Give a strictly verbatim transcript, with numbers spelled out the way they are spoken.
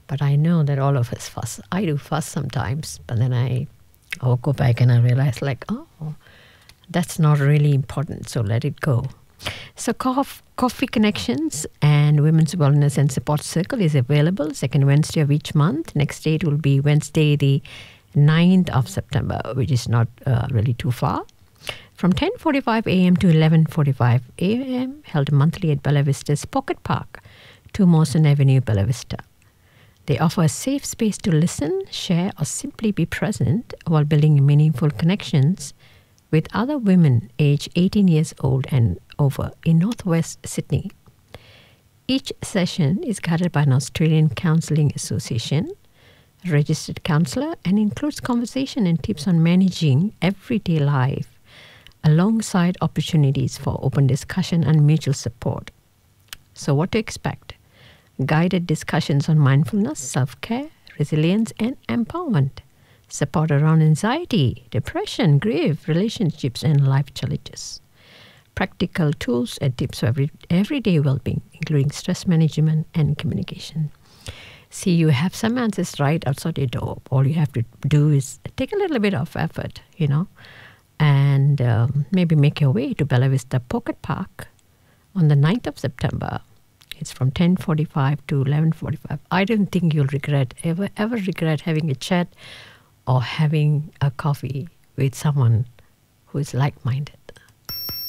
But I know that all of us fuss. I do fuss sometimes, but then I, I'll go back and I realize, like, oh, that's not really important, so let it go. So Cof- Coffee Connections and Women's Wellness and Support Circle is available second Wednesday of each month. Next date will be Wednesday, the ninth of September, which is not uh, really too far. From ten forty-five a.m. to eleven forty-five a.m., held monthly at Bella Vista's Pocket Park, two Mawson Avenue, Bella Vista. They offer a safe space to listen, share, or simply be present while building meaningful connections with other women aged eighteen years old and over in Northwest Sydney. Each session is guided by an Australian Counselling Association registered counsellor and includes conversation and tips on managing everyday life alongside opportunities for open discussion and mutual support. So what to expect? Guided discussions on mindfulness, self-care, resilience, and empowerment. Support around anxiety, depression, grief, relationships, and life challenges. Practical tools and tips for every, everyday well-being, including stress management and communication. See, you have some answers right outside your door. All you have to do is take a little bit of effort, you know, and um, maybe make your way to Bella Vista Pocket Park on the ninth of September. It's from ten forty-five to eleven forty-five. I don't think you'll regret, ever, ever regret having a chat or having a coffee with someone who is like-minded.